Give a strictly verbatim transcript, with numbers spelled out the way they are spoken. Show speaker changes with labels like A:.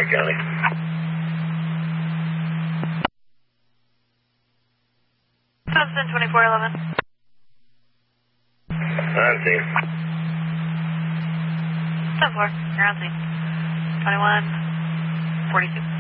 A: County.
B: Thompson, twenty-four eleven.
A: I'm seeing.
B: ten four, you're on scene. twenty-one forty-two.